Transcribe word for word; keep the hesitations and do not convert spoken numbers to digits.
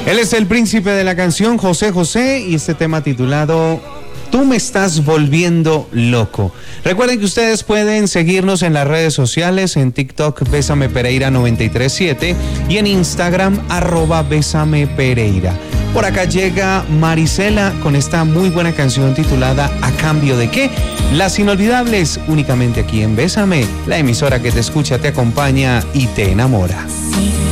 Él es el príncipe de la canción, José José, y este tema titulado Tú me estás volviendo loco. Recuerden que ustedes pueden seguirnos en las redes sociales, en TikTok Bésame Pereira noventa y tres siete y en Instagram arroba Bésame Pereira. Por acá llega Marisela con esta muy buena canción titulada ¿A cambio de qué? Las inolvidables únicamente aquí en Bésame, la emisora que te escucha, te acompaña y te enamora. Sí.